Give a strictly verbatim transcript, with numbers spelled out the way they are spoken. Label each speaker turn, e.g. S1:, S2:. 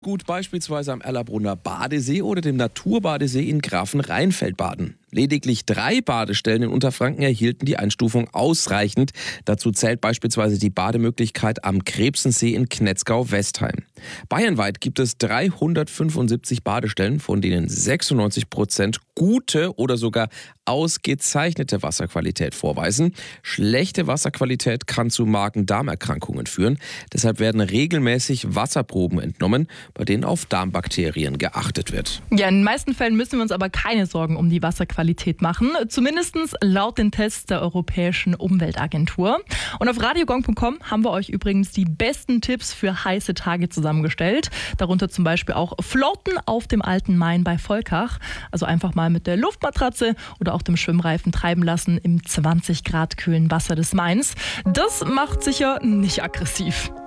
S1: Gut beispielsweise am Erlabrunner Badesee oder dem Naturbadesee in Grafenrheinfeld baden. Lediglich drei Badestellen in Unterfranken erhielten die Einstufung ausreichend. Dazu zählt beispielsweise die Bademöglichkeit am Krebsensee in Knetzgau-Westheim. Bayernweit gibt es dreihundertfünfundsiebzig Badestellen, von denen sechsundneunzig Prozent gute oder sogar ausgezeichnete Wasserqualität vorweisen. Schlechte Wasserqualität kann zu Magen-Darm-Erkrankungen führen. Deshalb werden regelmäßig Wasserproben entnommen, bei denen auf Darmbakterien geachtet wird.
S2: Ja, in den meisten Fällen müssen wir uns aber keine Sorgen um die Wasserqualität machen. Zumindest laut den Tests der Europäischen Umweltagentur. Und auf radiogong punkt com haben wir euch übrigens die besten Tipps für heiße Tage zusammengestellt. Darunter zum Beispiel auch Floaten auf dem Alten Main bei Volkach. Also einfach mal mit der Luftmatratze oder auch dem Schwimmreifen treiben lassen im zwanzig Grad kühlen Wasser des Mains. Das macht sicher nicht aggressiv.